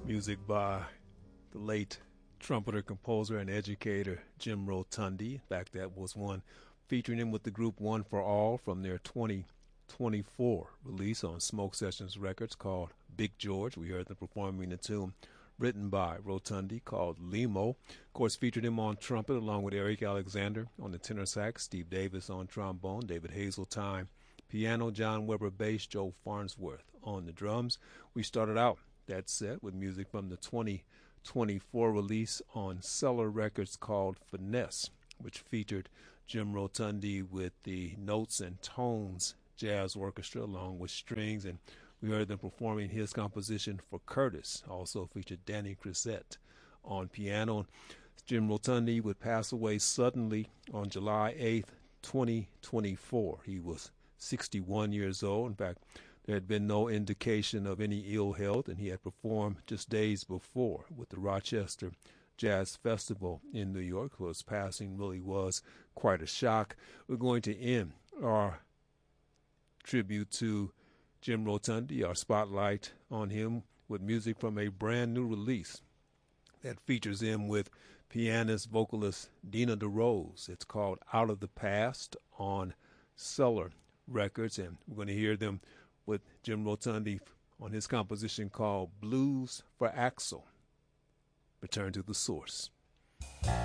Music by the late trumpeter, composer, and educator Jim Rotundi. In fact, that was one featuring him with the group One for All from their 2024 release on Smoke Sessions Records called Big George. We heard them performing the tune written by Rotundi called Limo. Of course, featured him on trumpet along with Eric Alexander on the tenor sax, Steve Davis on trombone, David Hazeltine piano, John Weber bass, Joe Farnsworth on the drums. We started out that set with music from the 2024 release on Cellar Records called Finesse, which featured Jim Rotundi with the Notes and Tones Jazz Orchestra along with strings, and we heard them performing his composition for Curtis. Also featured Danny Crisette on piano. Jim Rotundi would pass away suddenly on July 8th, 2024. He was 61 years old. In fact, there had been no indication of any ill health, and he had performed just days before with the Rochester Jazz Festival in New York. His passing really was quite a shock. We're going to end our tribute to Jim Rotundi, our spotlight on him, with music from a brand new release that features him with pianist, vocalist Dina DeRose. It's called Out of the Past on Cellar Records, and we're going to hear them with Jim Rotundi on his composition called Blues for Axel. Return to the source.